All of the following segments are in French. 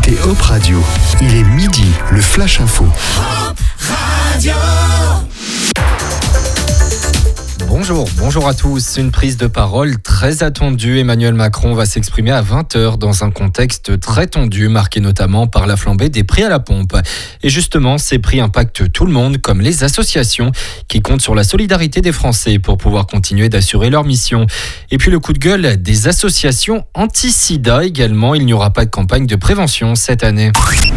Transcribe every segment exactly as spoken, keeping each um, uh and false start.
écoutez Hop Radio. Il est midi, le Flash Info. Hop Radio. Bonjour, bonjour à tous. Une prise de parole très attendue. Emmanuel Macron va s'exprimer à vingt heures dans un contexte très tendu, marqué notamment par la flambée des prix à la pompe. Et justement, ces prix impactent tout le monde, comme les associations qui comptent sur la solidarité des Français pour pouvoir continuer d'assurer leur mission. Et puis le coup de gueule des associations anti-sida également. Il n'y aura pas de campagne de prévention cette année.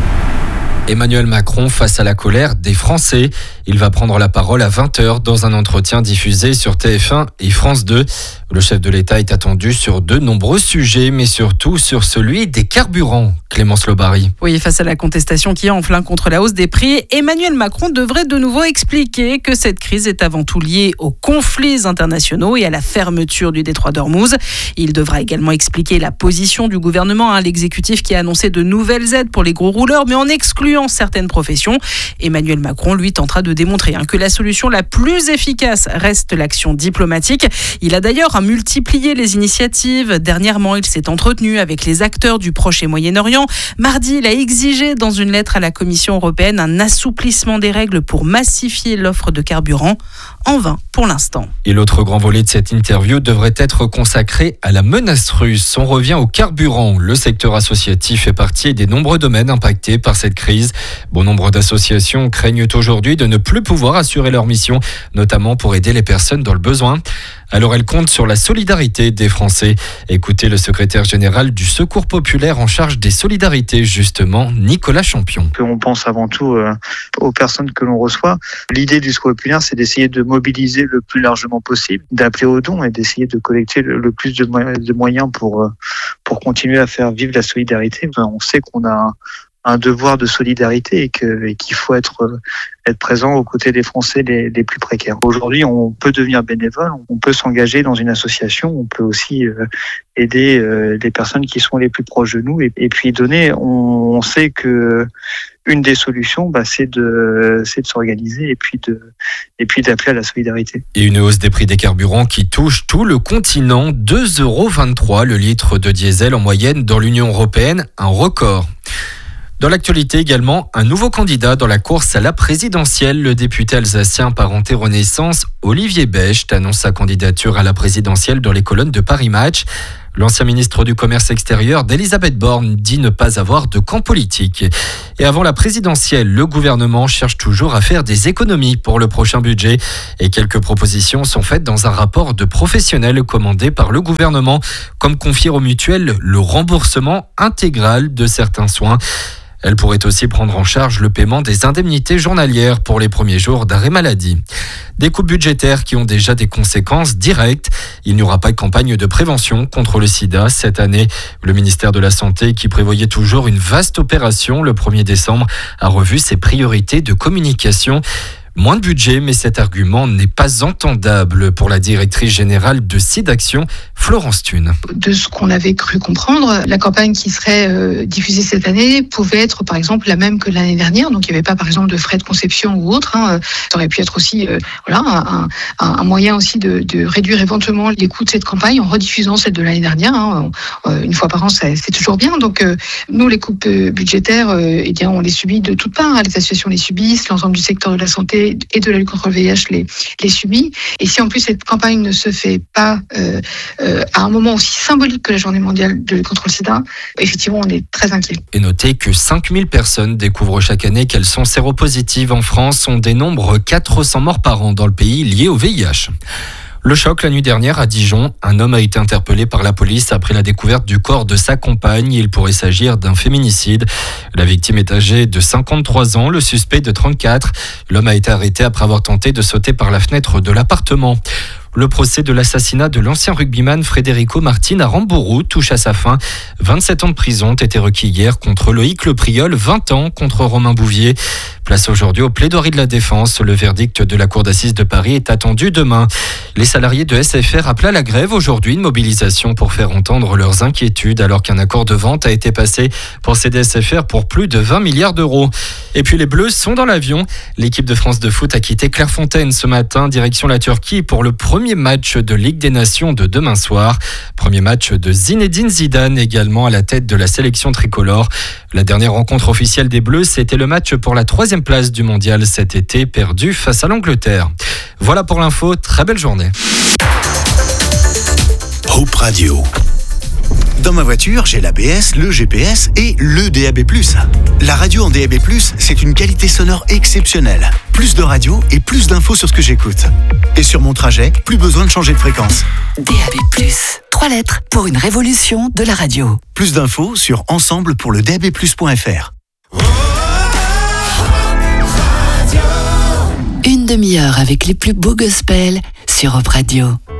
Emmanuel Macron face à la colère des Français. Il va prendre la parole à vingt heures dans un entretien diffusé sur T F un et France deux. Le chef de l'État est attendu sur de nombreux sujets, mais surtout sur celui des carburants. Clémence Lobary. Oui, face à la contestation qui enflamme contre la hausse des prix, Emmanuel Macron devrait de nouveau expliquer que cette crise est avant tout liée aux conflits internationaux et à la fermeture du détroit d'Ormuz. Il devra également expliquer la position du gouvernement, hein, l'exécutif qui a annoncé de nouvelles aides pour les gros rouleurs, mais en excluant certaines professions. Emmanuel Macron, lui, tentera de démontrer hein, que la solution la plus efficace reste l'action diplomatique. Il a d'ailleurs hein, multiplié les initiatives. Dernièrement, il s'est entretenu avec les acteurs du Proche et Moyen-Orient. Mardi, il a exigé dans une lettre à la Commission européenne un assouplissement des règles pour massifier l'offre de carburant. En vain pour l'instant. Et l'autre grand volet de cette interview devrait être consacré à la menace russe. On revient au carburant. Le secteur associatif fait partie des nombreux domaines impactés par cette crise. Bon nombre d'associations craignent aujourd'hui de ne plus pouvoir assurer leur mission, notamment pour aider les personnes dans le besoin. Alors elles comptent sur la solidarité des Français. Écoutez le secrétaire général du Secours populaire en charge des solidarités, justement, Nicolas Champion. On pense avant tout euh, aux personnes que l'on reçoit. L'idée du Secours populaire, c'est d'essayer de mobiliser le plus largement possible, d'appeler aux dons et d'essayer de collecter le, le plus de, mo- de moyens pour, euh, pour continuer à faire vivre la solidarité. Enfin, on sait qu'on a un, un devoir de solidarité et, que, et qu'il faut être, être présent aux côtés des Français les, les plus précaires. Aujourd'hui, on peut devenir bénévole, on peut s'engager dans une association, on peut aussi euh, aider euh, les personnes qui sont les plus proches de nous et, et puis donner. On, on sait que une des solutions, bah, c'est de, c'est de s'organiser et puis de, et puis d'appeler à la solidarité. Et une hausse des prix des carburants qui touche tout le continent, deux euros vingt-trois le litre de diesel en moyenne dans l'Union européenne, un record. Dans l'actualité également, un nouveau candidat dans la course à la présidentielle. Le député alsacien parenté Renaissance, Olivier Becht, annonce sa candidature à la présidentielle dans les colonnes de Paris Match. L'ancien ministre du Commerce extérieur d'Elisabeth Borne dit ne pas avoir de camp politique. Et avant la présidentielle, le gouvernement cherche toujours à faire des économies pour le prochain budget. Et quelques propositions sont faites dans un rapport de professionnels commandé par le gouvernement, comme confier aux mutuelles le remboursement intégral de certains soins. Elle pourrait aussi prendre en charge le paiement des indemnités journalières pour les premiers jours d'arrêt maladie. Des coupes budgétaires qui ont déjà des conséquences directes. Il n'y aura pas de campagne de prévention contre le sida cette année. Le ministère de la Santé, qui prévoyait toujours une vaste opération le premier décembre, a revu ses priorités de communication. Moins de budget, mais cet argument n'est pas entendable pour la directrice générale de SIDAction, Florence Thune. De ce qu'on avait cru comprendre, la campagne qui serait euh, diffusée cette année pouvait être par exemple la même que l'année dernière, donc il n'y avait pas par exemple de frais de conception ou autre. Hein. Ça aurait pu être aussi euh, voilà, un, un, un moyen aussi de, de réduire éventuellement les coûts de cette campagne en rediffusant celle de l'année dernière. Hein. Euh, une fois par an, ça, c'est toujours bien. Donc euh, nous, les coupes budgétaires, euh, eh bien, on les subit de toutes parts. Hein. Les associations les subissent, l'ensemble du secteur de la santé et de la lutte contre le V I H les, les subit. Et si en plus cette campagne ne se fait pas euh, euh, à un moment aussi symbolique que la journée mondiale de lutte contre le sida, effectivement on est très inquiet. Et notez que cinq mille personnes découvrent chaque année qu'elles sont séropositives en France. On dénombre quatre cents morts par an dans le pays liés au V I H. Le choc la nuit dernière à Dijon, un homme a été interpellé par la police après la découverte du corps de sa compagne. Il pourrait s'agir d'un féminicide. La victime est âgée de cinquante-trois ans, le suspect de trente-quatre. L'homme a été arrêté après avoir tenté de sauter par la fenêtre de l'appartement. Le procès de l'assassinat de l'ancien rugbyman Federico Martin à Rambourou touche à sa fin. vingt-sept ans de prison ont été requis hier contre Loïc Le Priol, vingt ans contre Romain Bouvier. Place aujourd'hui au plaidoirie de la défense. Le verdict de la Cour d'assises de Paris est attendu demain. Les salariés de S F R appellent à la grève aujourd'hui, une mobilisation pour faire entendre leurs inquiétudes alors qu'un accord de vente a été passé pour céder S F R pour plus de vingt milliards d'euros. Et puis les Bleus sont dans l'avion. L'équipe de France de foot a quitté Clairefontaine ce matin, direction la Turquie pour le premier premier match de Ligue des Nations de demain soir. Premier match de Zinedine Zidane également à la tête de la sélection tricolore. La dernière rencontre officielle des Bleus, c'était le match pour la troisième place du mondial cet été, perdu face à l'Angleterre. Voilà pour l'info, très belle journée. Hope Radio. Dans ma voiture, j'ai l'A B S, le G P S et le D A B plus. La radio en D A B plus, c'est une qualité sonore exceptionnelle. Plus de radio et plus d'infos sur ce que j'écoute. Et sur mon trajet, plus besoin de changer de fréquence. D A B plus, trois lettres pour une révolution de la radio. Plus d'infos sur ensemble pour le D A B plus point F R. Une demi-heure avec les plus beaux gospels sur Hope Radio.